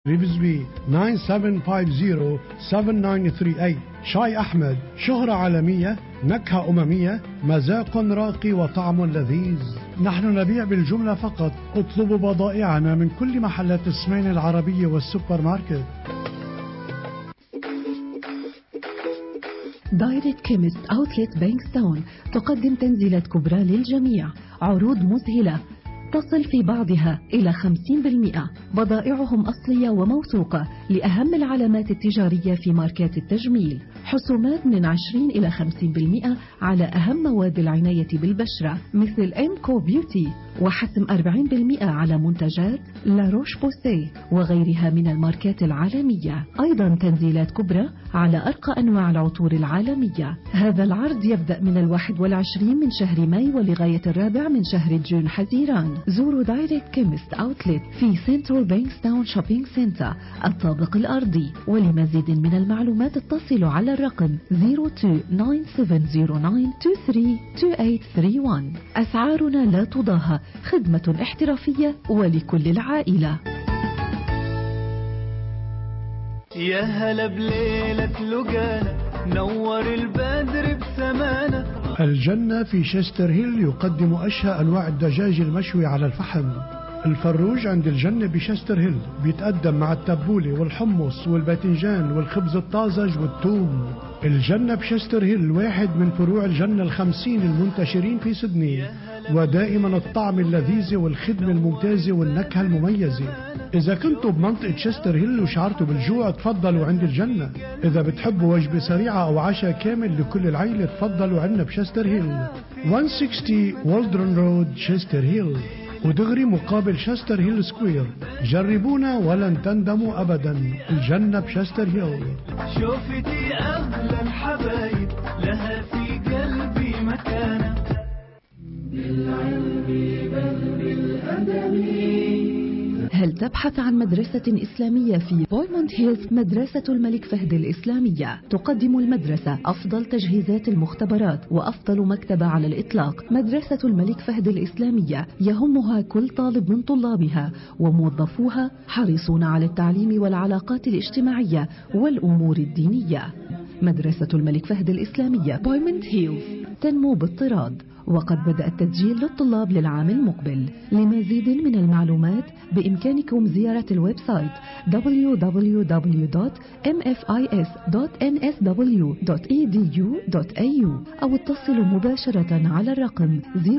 ريفزبي 9750-7938. شاي أحمد، شهرة عالمية، نكهة أممية، مذاق راقي وطعم لذيذ. نحن نبيع بالجملة فقط. اطلبوا بضائعنا من كل محلات السمين العربية والسوبر ماركت. دايركت كيمست أوتلت بانكستاون تقدم تنزيلات كبرى للجميع، عروض مذهلة تصل في بعضها إلى 50%. بضائعهم أصلية وموثوقة لأهم العلامات التجارية في ماركات التجميل. حسومات من 20 إلى 50% على أهم مواد العناية بالبشرة مثل إمكو بيوتي، وحسم 40% على منتجات لا روش بوسيه وغيرها من الماركات العالمية. أيضا تنزيلات كبرى على أرقى أنواع العطور العالمية. هذا العرض يبدأ من 21 من شهر ماي ولغاية 4 من شهر جون حزيران. زوروا دايركت كيمست أوتلت في سنترال بانكستاون شوبينج سنتر الطابق الأرضي. ولمزيد من المعلومات اتصلوا على الرقم 029709232831. أسعارنا لا تضاهى، خدمة احترافية ولكل العائلة. يا هلا بليلة لقانا نور البدر بسمانة. الجنة في شيستر هيل يقدم أشهى أنواع الدجاج المشوي على الفحم. الفروج عند الجنة بشيستر هيل بيتقدم مع التبولة والحمص والباذنجان والخبز الطازج والثوم. الجنة بشيستر هيل واحد من فروع الجنة 50 المنتشرين في سيدني، ودائما الطعم اللذيذ والخدمة الممتازة والنكهة المميزة. إذا كنتوا بمنطقة شيستر هيل وشعرتوا بالجوع تفضلوا عند الجنة. إذا بتحبوا وجبة سريعة أو عشاء كامل لكل العائلة تفضلوا عندنا بشيستر هيل 160 والدرن رود شيستر هيل، ودغري مقابل شيستر هيل سكوير. جربونا ولن تندموا أبدا. الجنة بشيستر هيل. شوفتي أغلى الحبايب لها في قلبي مكانة. بالعلم بل بالأدب. هل تبحث عن مدرسة إسلامية في بويموند هيلز؟ مدرسة الملك فهد الإسلامية تقدم المدرسة أفضل تجهيزات المختبرات وأفضل مكتبة على الإطلاق. مدرسة الملك فهد الإسلامية يهمها كل طالب من طلابها، وموظفوها حريصون على التعليم والعلاقات الاجتماعية والأمور الدينية. مدرسة الملك فهد الإسلامية بويموند هيلز تنمو باضطراد، وقد بدأ التسجيل للطلاب للعام المقبل. لمزيد من المعلومات بإمكانكم زيارة الويب سايت www.mfis.nsw.edu.au أو اتصلوا مباشرة على الرقم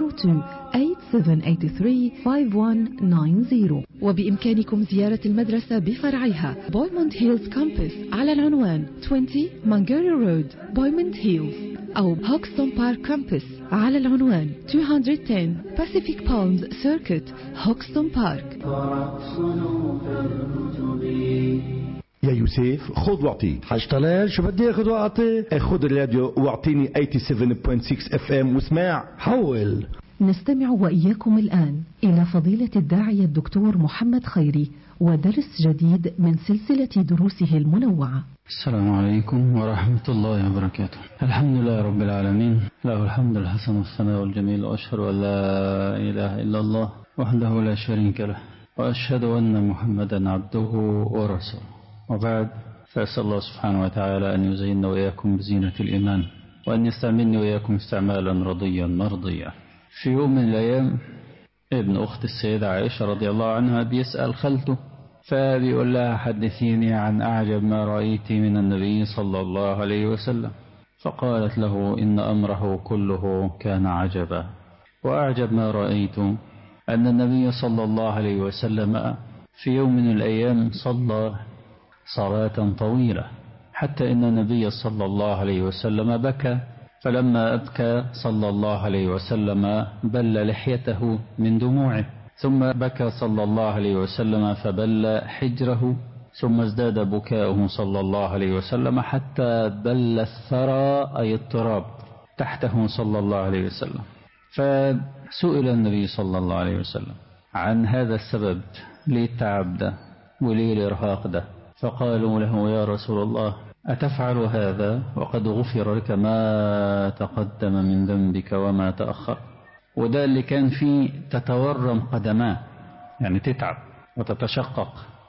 02-8783-5190. وبإمكانكم زيارة المدرسة بفرعها بويموند هيلز كامبس على العنوان 20 مانجيري رود بويموند هيلز، أو هوكستون بارك كامبس على العنوان 210 Pacific Palms Circuit هوكستون بارك. يا يوسف خذ واعطي. حاج طلال شو بدي اخذ واعطي؟ خذ الراديو واعطيني 87.6 FM واسمع. حول. نستمع وإياكم الآن إلى فضيلة الداعية الدكتور محمد خيري ودرس جديد من سلسلة دروسه المنوعة. السلام عليكم ورحمة الله وبركاته. الحمد لله رب العالمين، له الحمد الحسن والثناء الجميل، وأشهد أن لا إله إلا الله وحده لا شريك له، وأشهد أن محمدا عبده ورسوله. وبعد، فأسأل الله سبحانه وتعالى أن يزيننا وإياكم بزينة الإيمان، وأن يستعملني وإياكم استعمالا رضيا مرضيا. في يوم من الأيام ابن أخت السيدة عائشة رضي الله عنها بيسأل خالته، فبيقول لها حدثيني عن أعجب ما رأيت من النبي صلى الله عليه وسلم. فقالت له إن أمره كله كان عجبا، وأعجب ما رأيت أن النبي صلى الله عليه وسلم في يوم من الأيام صلى صلاة طويلة، حتى إن النبي صلى الله عليه وسلم بكى، فلما أبكى صلى الله عليه وسلم بل لحيته من دموعه، ثم بكى صلى الله عليه وسلم فبل حجره، ثم ازداد بكاؤه صلى الله عليه وسلم حتى بل الثرى أي التراب تحته صلى الله عليه وسلم. فسئل النبي صلى الله عليه وسلم عن هذا السبب، ليه التعب ده وليه الإرهاق ده؟ فقالوا له يا رسول الله أتفعل هذا وقد غفر لك ما تقدم من ذنبك وما تأخر؟ وده اللي كان فيه تتورم قدماه، يعني تتعب وتتشقق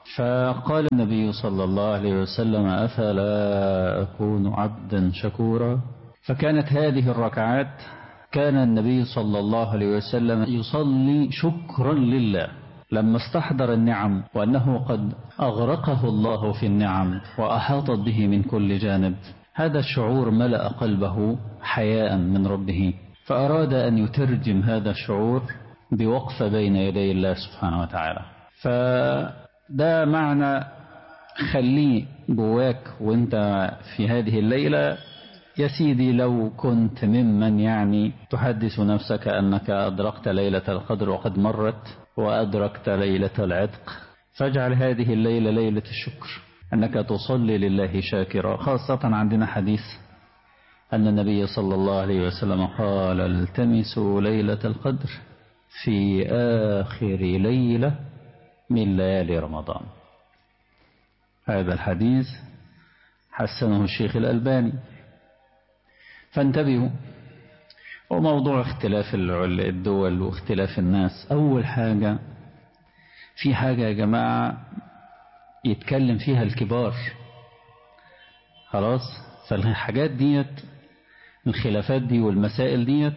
فقال النبي صلى الله عليه وسلم أفلا أكون عبدا شكورا. فكانت هذه الركعات كان النبي صلى الله عليه وسلم يصلي شكرا لله لما استحضر النعم وأنه قد أغرقه الله في النعم وأحاطت به من كل جانب. هذا الشعور ملأ قلبه حياء من ربه، فأراد أن يترجم هذا الشعور بوقفة بين يدي الله سبحانه وتعالى. فده معنى خليه جواك وانت في هذه الليلة. يا سيدي لو كنت ممن يعني تحدث نفسك أنك أدركت ليلة القدر وقد مرت وأدركت ليلة العتق، فاجعل هذه الليلة ليلة الشكر، أنك تصلي لله شاكرا. خاصة عندنا حديث أن النبي صلى الله عليه وسلم قال التمسوا ليلة القدر في آخر ليلة من ليالي رمضان. هذا الحديث حسنه الشيخ الألباني. فانتبهوا. وموضوع اختلاف الدول واختلاف الناس، أول حاجة في حاجة يا جماعة يتكلم فيها الكبار خلاص. فالحاجات ديت الخلافات دي والمسائل ديت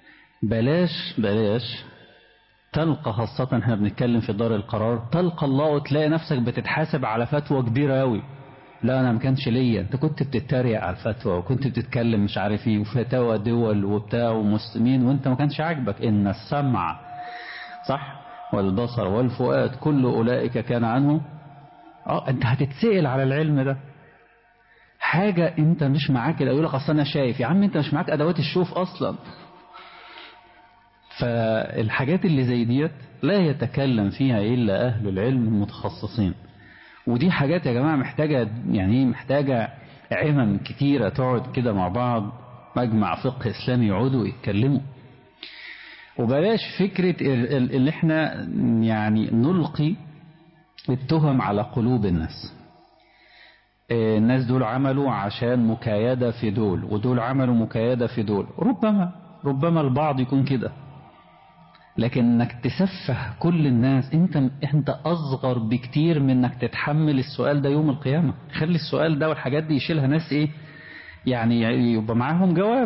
بلاش تلقى، خاصة احنا بنتكلم في دار القرار، تلقى الله وتلاقي نفسك بتتحاسب على فتوى كبيرة قوي. لا أنا ما كانش ليا، أنت كنت بتتريق على الفتوى وكنت بتتكلم مش عارف ايه وفتاوى دول وبتاع ومسلمين وانت ما كانش عاجبك. إن السمع صح والبصر والفؤاد كل أولئك كان عنه. أنت هتتسأل على العلم ده. حاجة أنت مش معاك، يقول لك أصلا أنا شايف. يا عم أنت مش معاك أدوات الشوف أصلا. فالحاجات اللي زي ديت لا يتكلم فيها إلا أهل العلم المتخصصين. ودي حاجات يا جماعة محتاجة عمم كتيرة تقعد كده مع بعض، مجمع فقه إسلامي يقعدوا يتكلموا. وبلاش فكرة اللي احنا يعني نلقي التهم على قلوب الناس. الناس دول عملوا عشان مكايدة في دول، ودول عملوا مكايدة في دول. ربما البعض يكون كده، لكن انك تسفه كل الناس، انت اصغر بكتير من انك تتحمل السؤال ده يوم القيامة. خلي السؤال ده والحاجات دي يشيلها ناس يعني يبقى معاهم جواب.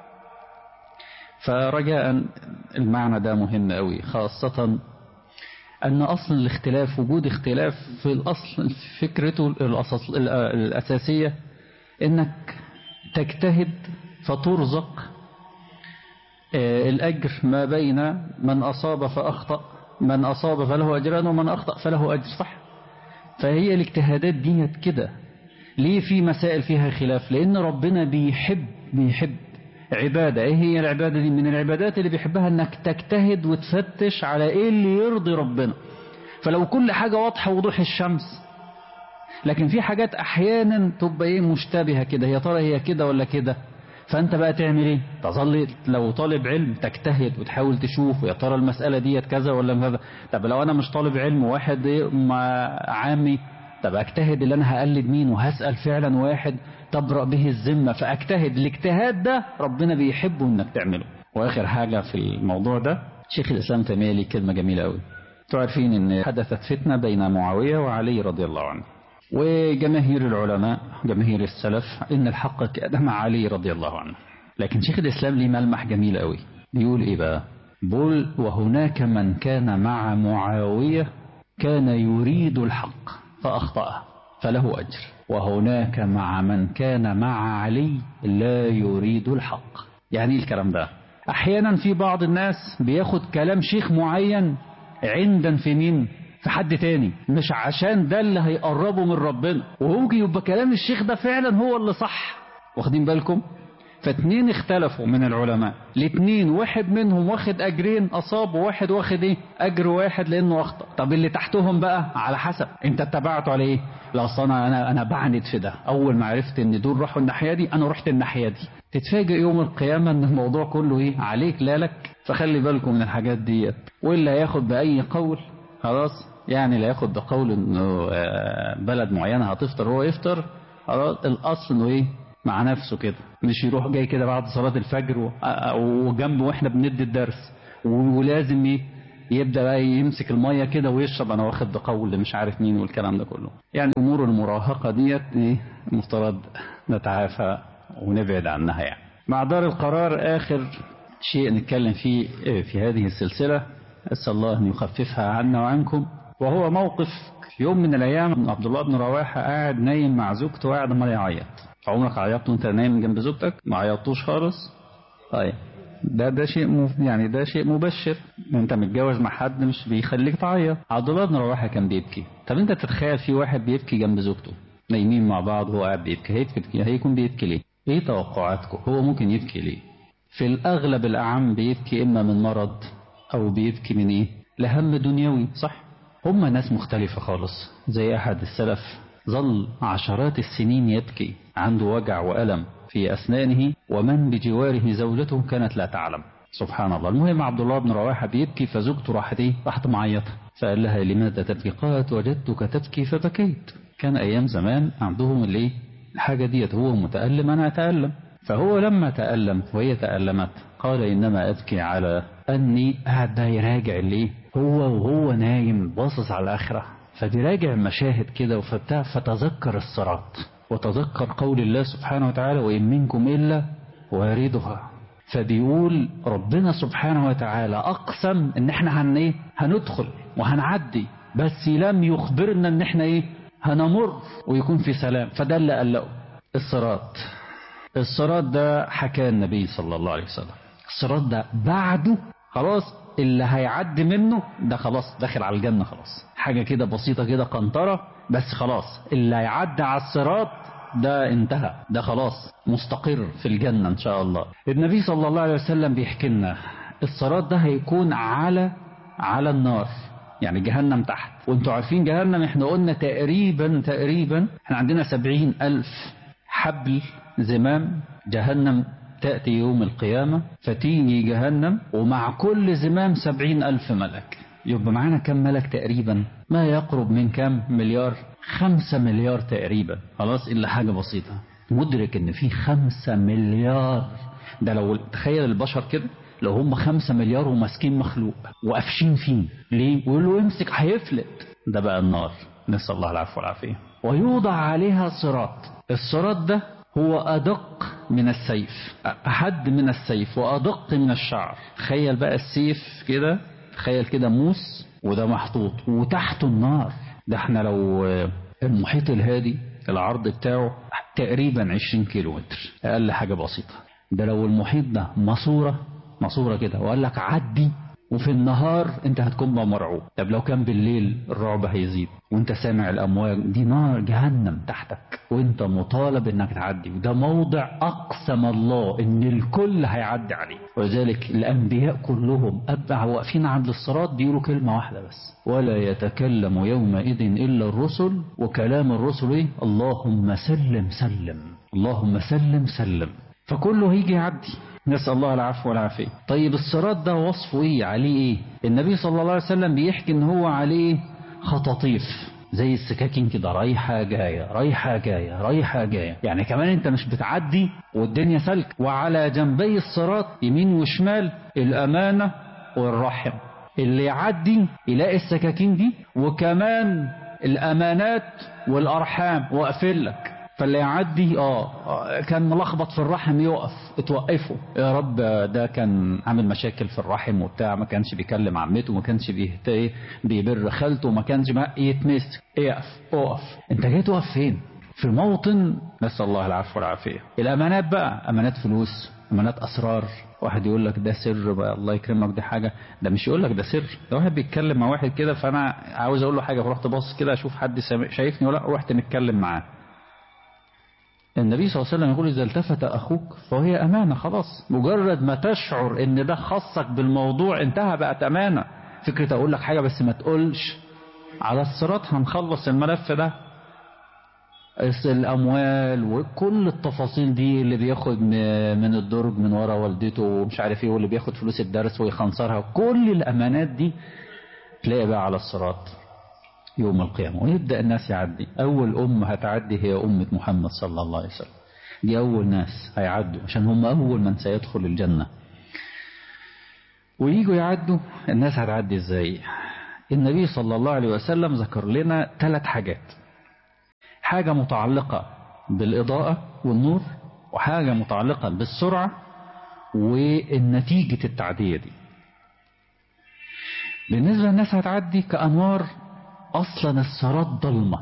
فرجاء المعنى ده مهم قوي، خاصة أن أصل الاختلاف وجود اختلاف في الأصل فكرته الأساسية إنك تجتهد فترزق الأجر ما بين من أصاب فأخطأ، من أصاب فله أجران ومن أخطأ فله أجر، صح؟ فهي الاجتهادات دي كده. ليه في مسائل فيها خلاف؟ لأن ربنا بيحب عبادة. ايه هي العبادة دي؟ من العبادات اللي بيحبها انك تجتهد وتفتش على ايه اللي يرضي ربنا. فلو كل حاجة واضحة وضوح الشمس، لكن في حاجات احيانا تبقى مشتبهة كده، يا ترى هي كده ولا كده. فانت بقى تعمل ايه؟ تظل لو طالب علم تجتهد وتحاول تشوف يا ترى المسألة دي كذا ولا كذا. طب لو انا مش طالب علم واحد عامي، طب اجتهد اللي انا هقلد مين؟ وهسأل فعلا واحد تبرأ به الذمة، فاجتهد. الاجتهاد ده ربنا بيحبه انك تعمله. واخر حاجة في الموضوع ده، شيخ الاسلام تيمية ليه كلمة جميلة قوي. تعرفين ان حدثت فتنة بين معاوية وعلي رضي الله عنه، وجماهير العلماء جماهير السلف ان الحق كان مع علي رضي الله عنه. لكن شيخ الاسلام ليه ملمح جميل قوي، بيقول ايه بقى؟ بيقول وهناك من كان مع معاوية كان يريد الحق فأخطأه فله أجر، وهناك مع من كان مع علي لا يريد الحق. يعني الكلام ده أحيانا في بعض الناس بياخد كلام شيخ معين عندن في مين؟ في حد تاني، مش عشان ده اللي هيقربه من ربنا، وممكن يبقى كلام الشيخ ده فعلا هو اللي صح. واخدين بالكم؟ فاتنين اختلفوا من العلماء، الاتنين واحد منهم واخد أجرين أصاب، وواحد واخد ايه؟ أجر واحد لأنه أخطأ. طب اللي تحتهم بقى على حسب انت اتبعته على ايه؟ لا أصل أنا بعند في ده، أول ما عرفت ان دول راحوا الناحية دي أنا رحت الناحية دي. تتفاجئ يوم القيامة ان الموضوع كله ايه؟ عليك لا لك. فخلي بالكم من الحاجات دي. واللي هياخد بأي قول خلاص، يعني لا ياخد بقول انه بلد معينة هتفطر هو يفطر، خلاص الأصل انه ايه؟ مع نفسه كده، مش يروح جاي كده بعد صلاة الفجر وجنبه واحنا بندي الدرس ولازم ايه يبدأ بقى يمسك المية كده ويشرب أنا واخد بقول مش عارف مين والكلام ده كله. يعني أمور المراهقة ديت إيه مفترض نتعافى ونبعد عنها. يعني مع دار القرار آخر شيء نتكلم فيه في هذه السلسلة، أسأل الله أن يخففها عنا وعنكم، وهو موقف يوم من الأيام عبد الله بن رواحة قاعد نايم مع زوجته وقاعد عمال يعيط. عمرك عيطت وأنت نايم جنب زوجتك؟ ما عيطتوش خالص؟ طيب ده شيء يعني ده شيء مبشر. انت متجوز مع حد مش بيخليك تعيط. عبد الله بن رواحة كان بيبكي. طب انت تتخيل في واحد بيبكي جنب زوجته نايمين مع بعض وهو قاعد بيبكي، هيكون بيبكي ليه؟ ايه توقعاتكم؟ هو ممكن يبكي ليه؟ في الاغلب الاعم بيبكي اما من مرض او بيبكي من ايه؟ لهم دنيوي، صح؟ هم ناس مختلفة خالص. زي احد السلف ظل عشرات السنين يبكي، عنده وجع وألم في أسنانه، ومن بجواره زوجته كانت لا تعلم. سبحان الله. المهم عبد الله بن رواحة بيبكي، فزوجته راحت معيطة، فقال لها لماذا تبكي؟ قالت وجدتك تبكي فبكيت. كان أيام زمان عندهم اللي الحاجة ديت، هو متألم أنا أتألم. فهو لما تألم وهي تألمت قال إنما أبكي على أني قاعد يراجع ليه وهو نايم باصص على الآخرة، فبيراجع مشاهد كده فتذكر الصراط وتذكر قول الله سبحانه وتعالى وإن منكم إلا واردها. فبيقول ربنا سبحانه وتعالى أقسم إن احنا هندخل وهنعدي، بس لم يخبرنا إن احنا هنمر ويكون في سلام. فده اللي قلقه الصراط ده حكى النبي صلى الله عليه وسلم. الصراط ده بعده خلاص اللي هيعدي منه ده خلاص داخل على الجنة، خلاص حاجة كده بسيطة كده قنطرة بس، خلاص اللي هيعدي على الصراط ده انتهى، ده خلاص مستقر في الجنة إن شاء الله. النبي صلى الله عليه وسلم بيحكي لنا الصراط ده هيكون على النار، يعني جهنم تحت. وانتوا عارفين جهنم احنا قلنا تقريبا احنا عندنا 70,000 حبل زمام. جهنم تأتي يوم القيامة فتيجي جهنم ومع كل زمام 70,000 ملك. يبقى معانا كم ملك تقريبا؟ ما يقرب من كم مليار؟ 5 مليار تقريبا. خلاص إلا حاجة بسيطة. مدرك ان في 5 مليار. ده لو تخيل البشر كده لو هم 5 مليار وماسكين مخلوق وقافشين فيه ليه؟ ويقولوا امسك هيفلت. ده بقى النار، نسأل الله العفو والعافية. ويوضع عليها صراط. الصراط ده هو أدق من السيف، أحد من السيف وأدق من الشعر. تخيل بقى السيف كده، تخيل كده موس وده محطوط وتحته النار. ده احنا لو المحيط الهادي العرض بتاعه تقريبا 20 كيلومتر، أقل حاجة بسيطة. ده لو المحيط ده ماسورة كده وقال لك عدي، وفي النهار انت هتكون بقى مرعوب. طب لو كان بالليل الرعب هيزيد وانت سامع الامواج دي، نار جهنم تحتك وانت مطالب انك تعدي. وده موضع اقسم الله ان الكل هيعدي عليه. ولذلك الانبياء كلهم ابع واقفين عند الصراط بيقولوا كلمة واحدة بس: ولا يتكلم يومئذ الا الرسل. وكلام الرسل اللهم سلم سلم، اللهم سلم سلم. فكله هيجي يعدي، نسأل الله العفو والعافية. طيب الصراط ده وصفه ايه؟ عليه ايه؟ النبي صلى الله عليه وسلم بيحكي ان هو عليه خطاطيف زي السكاكين كده، رايحة جاية. يعني كمان انت مش بتعدي والدنيا سلك. وعلى جنبي الصراط يمين وشمال الأمانة والرحم. اللي يعدي يلاقي السكاكين دي وكمان الأمانات والأرحام واقفين لك. فاللي يعدي كان ملخبط في الرحم يقف، اتوقفوا يا رب. ده كان عامل مشاكل في الرحم وبتاع، ما كانش بيكلم عمته، ما كانش بيبر خالته، ما كانش يتمسك. اقف. انت جاي تقف فين؟ في موطن نسأل الله العفو والعافية. الامانات بقى، امانات فلوس، امانات اسرار. واحد يقول لك ده سر بقى الله يكرمك، دي حاجة. ده مش يقول لك ده سر، ده واحد بيتكلم مع واحد كده، فانا عاوز اقول له حاجة فرحت باص كده اشوف حد شايفني ولا، رحت نتكلم معاه. النبي صلى الله عليه وسلم يقول إذا التفت أخوك فهي أمانة. خلاص مجرد ما تشعر إن ده خصك بالموضوع انتهى، بقت أمانة. فكرة أقول لك حاجة بس ما تقولش. على الصراط هنخلص الملف ده، الأموال وكل التفاصيل دي، اللي بياخد من الدرج من ورا والدته ومش عارف ايه، واللي بياخد فلوس الدرس ويخنصرها، كل الأمانات دي تلاقي بقى على الصراط يوم القيامة. ويبدأ الناس يعدي. أول هتعدي هي أمة محمد صلى الله عليه وسلم. دي أول ناس هيعدوا عشان هم أول من سيدخل الجنة. وييجوا يعدوا، الناس هتعدي ازاي؟ النبي صلى الله عليه وسلم ذكر لنا 3 حاجات. حاجة متعلقة بالإضاءة والنور، وحاجة متعلقة بالسرعة والنتيجة التعدية دي. بالنسبة للناس هتعدي كأنوار، أصلا الصراط ضلمة،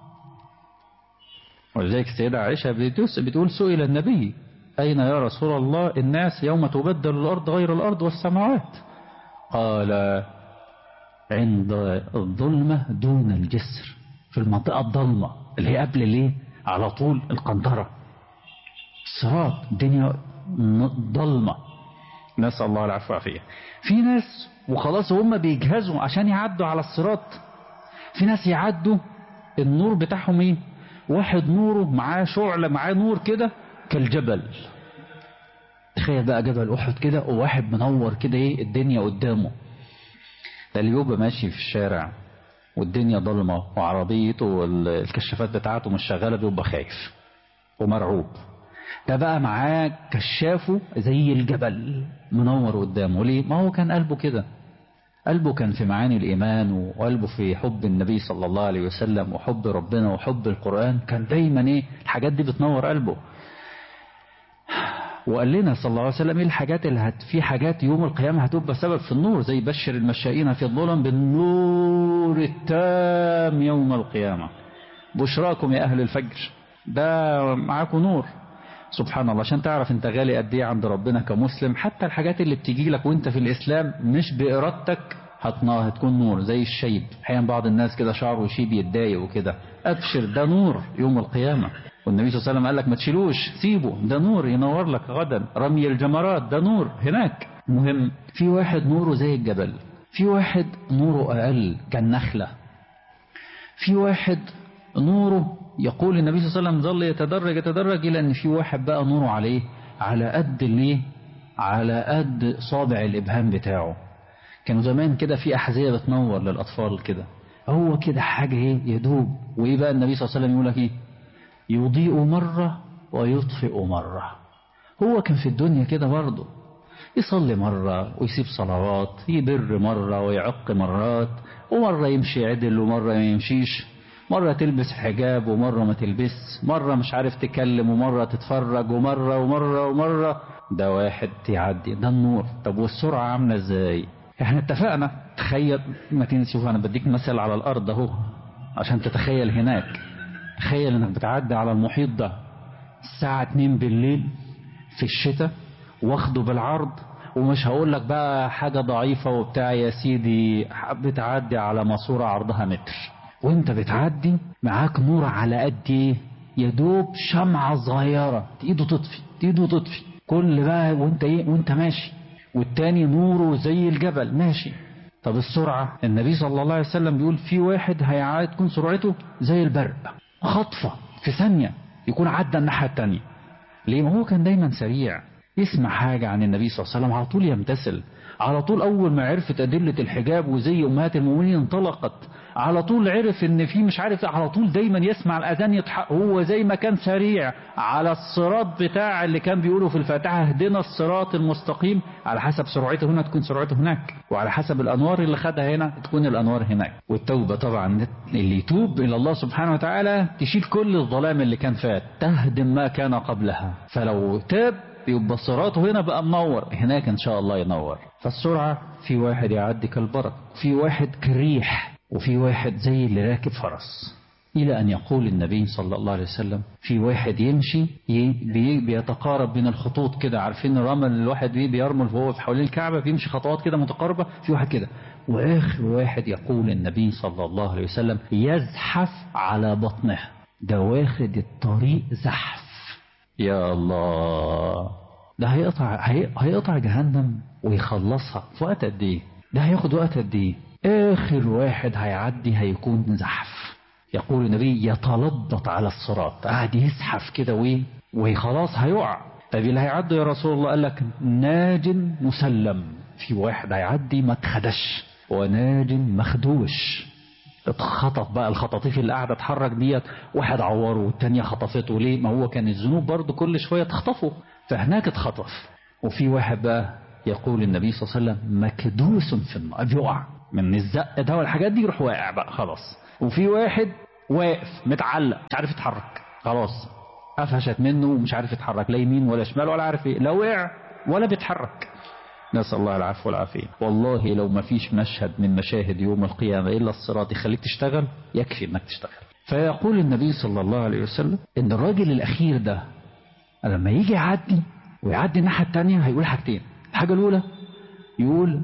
ولذلك السيدة عائشة بتقول سئل النبي أين يا رسول الله الناس يوم تبدل الأرض غير الأرض والسماوات؟ قال عند الظلمة دون الجسر، في المنطقة الضلمة اللي هي قبل ليه على طول القنطرة، الصراط الدنيا ضلمة، نسأل الله العفو والعافية. في ناس وخلاص هم بيجهزوا عشان يعدوا على الصراط، في ناس يعدوا النور بتاعهم ايه؟ واحد نوره معاه شعلة، معاه نور كده كالجبل. تخيل بقى جبل أحد كده وواحد منور كده ايه الدنيا قدامه. ده اللي يبقى ماشي في الشارع والدنيا ضلمة وعربيته والكشافات بتاعته مش شغالة بيبقى خايف ومرعوب. ده بقى معاه كشافه زي الجبل منور قدامه. ليه؟ ما هو كان قلبه كده، قلبه كان في معاني الإيمان، وقلبه في حب النبي صلى الله عليه وسلم وحب ربنا وحب القرآن. كان دايما ايه الحاجات دي بتنور قلبه. وقال لنا صلى الله عليه وسلم ايه الحاجات اللي في حاجات يوم القيامة هتبقى سبب في النور، زي بشر المشائين في الظلم بالنور التام يوم القيامة. بشراكم يا أهل الفجر، ده معاكم نور. سبحان الله، عشان تعرف انت غالي قد ايه عند ربنا كمسلم. حتى الحاجات اللي بتيجي لك وانت في الإسلام مش بإرادتك هتكون نور، زي الشيب. احيانا بعض الناس كده شعره يشيب يتضايق وكده، أبشر ده نور يوم القيامة. والنبي صلى الله عليه وسلم قال لك ما تشيلوش، سيبه، ده نور ينور لك غدا. رمي الجمرات ده نور هناك. مهم، في واحد نوره زي الجبل، في واحد نوره أقل كالنخلة، في واحد نوره يقول النبي صلى الله عليه وسلم ظل يتدرج إلى أن في واحد بقى نوره عليه على قد ليه، على قد صابع الإبهام بتاعه. كانوا زمان كده في أحذية بتنور للأطفال كده، هو كده حاجة ايه يدوب. وإيه بقى النبي صلى الله عليه وسلم يقول لك ايه؟ يضيء مرة ويطفئ مرة. هو كان في الدنيا كده برضه، يصلي مرة ويسيب صلوات، يبر مرة ويعق مرات، ومرة يمشي عدل ومرة ما يمشيش، مرة تلبس حجاب ومرة ما تلبس، مرة مش عارف تكلم ومرة تتفرج ومرة ومرة ومرة. ده واحد يعدي، ده النور. طب والسرعة عاملة ازاي؟ احنا اتفقنا، تخيل ما تنسوا، انا بديك مثل على الارض اهو عشان تتخيل هناك. تخيل انك بتعدي على المحيط ده الساعة 2 بالليل في الشتاء، واخده بالعرض، ومش هقول لك بقى حاجة ضعيفة وبتاع يا سيدي، بتعدي على ماسورة عرضها متر، وانت بتعدي معاك نور على قد ايه؟ يدوب شمعة صغيرة ايده تطفي ايده تطفي كل بقى وانت ايه وانت ماشي، والتاني نوره زي الجبل ماشي. طب السرعة، النبي صلى الله عليه وسلم بيقول في واحد هيعاد تكون سرعته زي البرق، خطفة في ثانية يكون عدى الناحية التانية. ليه؟ ما هو كان دايما سريع، يسمع حاجة عن النبي صلى الله عليه وسلم على طول يمتثل، على طول أول ما عرفت أدلة الحجاب وزي أمهات المؤمنين انطلقت، على طول عرف ان في مش عارف، على طول دايما يسمع الأذان يضحك. هو زي ما كان سريع على الصراط بتاع اللي كان بيقولوا في الفاتحة اهدنا الصراط المستقيم، على حسب سرعته هنا تكون سرعته هناك، وعلى حسب الأنوار اللي خدها هنا تكون الأنوار هناك. والتوبة طبعا، اللي يتوب إلى الله سبحانه وتعالى تشيل كل الظلام اللي كان فات، تهدم ما كان قبلها. فلو تاب يبقى صراطه هنا بقى منور، هناك ان شاء الله ينور. فالسرعة، في واحد يعدي كالبرق، في واحد كالريح، وفي واحد زي اللي راكب فرس. إلى أن يقول النبي صلى الله عليه وسلم في واحد يمشي بيتقارب بين الخطوط كده، عارفين الرمل الواحد بيرمل وهو في حوالين الكعبة بيمشي خطوات كده متقاربة، في واحد كده. وآخر واحد يقول النبي صلى الله عليه وسلم يزحف على بطنه، ده واخد الطريق زحف. يا الله، ده هيقطع جهنم ويخلصها في وقت قد ايه؟ ده هياخد وقت قد ايه؟ آخر واحد هيعدي هيكون زحف. يقول النبي يتلبط على الصراط، قاعد يزحف كده وخلاص هيقع. طيب اللي هيعدي يا رسول الله؟ قال لك ناج مسلم، في واحد هيعدي ما اتخدش، وناج مخدوش، اتخطف بقى. الخطاطيف اللي قاعدة اتحرك ديت، واحد عوره والتانية خطفته. ليه؟ ما هو كان الذنوب برضو كل شوية تخطفه، فهناك اتخطف. وفي واحد بقى يقول النبي صلى الله عليه وسلم مكدوس في النار، بيقع من الزق ده والحاجات دي يروح واقع بقى خلاص. وفي واحد واقف متعلق مش عارف يتحرك، خلاص قفشت منه ومش عارف يتحرك لا يمين ولا شمال ولا عارف ايه، لا وقع ولا بيتحرك. نسأل الله العفو والعافية. والله لو ما فيش مشهد من مشاهد يوم القيامة إلا الصراط يخليك تشتغل، يكفي انك تشتغل. فيقول النبي صلى الله عليه وسلم ان الراجل الاخير ده لما يجي يعدي ويعدي الناحية التانية هيقول حاجتين. الحاجة الاولى يقول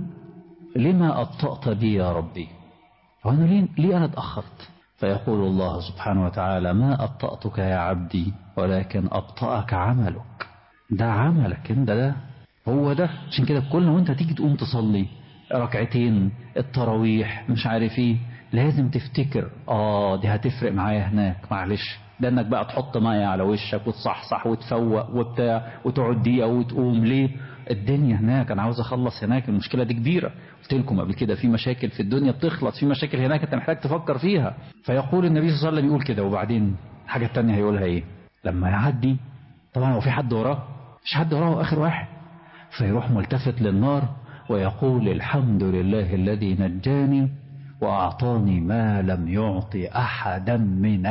لما أبطأت بي يا ربي، وانا ليه انا اتأخرت؟ فيقول الله سبحانه وتعالى ما أبطأتك يا عبدي ولكن أبطأك عملك. ده عملك انت، ده هو ده. عشان كده كل ما انت تيجي تقوم تصلي ركعتين التراويح مش عارف ايه لازم تفتكر دي هتفرق معايا هناك، معلش ده انك بقى تحط ميه على وشك وتصحصح وتفوق وبتاع وتقعد دقيقه وتقوم. ليه؟ الدنيا هناك انا عاوز اخلص هناك، المشكله دي كبيره. قلت لكم قبل كده في مشاكل في الدنيا بتخلص، في مشاكل هناك انت محتاج تفكر فيها. فيقول النبي صلى الله عليه وسلم يقول كده. وبعدين الحاجه الثانيه هيقولها ايه؟ لما يعدي طبعا هو في حد وراه؟ مش حد وراه، اخر واحد. فيروح ملتفت للنار ويقول الحمد لله الذي نجاني وأعطاني ما لم يعطي أحدا من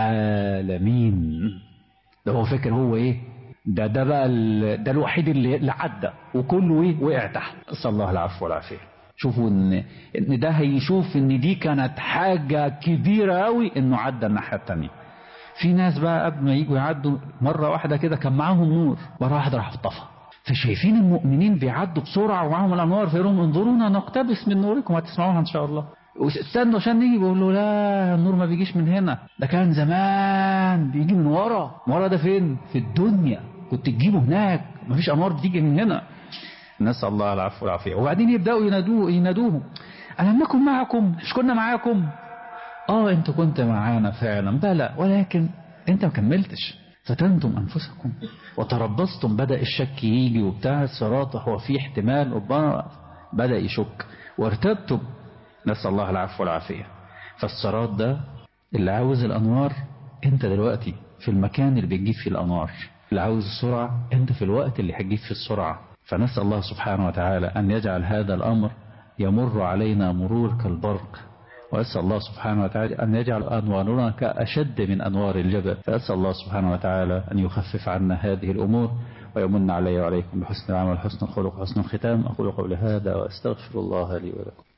العالمين. ده هو فكر هو إيه؟ ده بقى ده الوحيد اللي عدى وكله إيه؟ وقع تحت. أسأل الله العفو والعافية. شوفوا إن ده هيشوف إن دي كانت حاجة كبيرة أوي إنه عدى الناحية التانية. في ناس بقى قبل ما يجوا يعدوا مرة واحدة كده كان معاهم نور، مرة واحدة راح طفى. فشايفين المؤمنين بيعدوا بسرعة ومعهم الأنوار فيقولون انظرونا نقتبس من نوركم هتسمعوها إن شاء الله. واستنوا عشان نيجي، بيقول له لا النور ما بيجيش من هنا، ده كان زمان بيجي من ورا. ده فين؟ في الدنيا كنت تجيبه هناك، ما فيش أنوار بتيجي من هنا. نسأل الله العفو والعافية. وبعدين يبدأوا ينادوهم ألم نكن معكم؟ مش كنا معاكم؟ أنت كنت معانا فعلا بلى، ولكن أنت ما كملتش، فتنتم أنفسكم وتربصتم. بدأ الشك يجي وبتاع الصراط، هو في احتمال بدأ يشك وارتبتم. نسأل الله العفو والعافية. فالصراط ده اللي عاوز الأنوار انت دلوقتي في المكان اللي بتجيب فيه الأنوار، اللي عاوز السرعة انت في الوقت اللي هتجيب فيه السرعة. فنسأل الله سبحانه وتعالى أن يجعل هذا الأمر يمر علينا مرور كالبرق، وأسأل الله سبحانه وتعالى أن يجعل أنوارنا كأشد من أنوار الجبل. فأسأل الله سبحانه وتعالى أن يخفف عنا هذه الأمور ويمن علي وعليكم بحسن العمل وحسن الخلق وحسن الختام. أقول قولي هذا وأستغفر الله لي ولكم.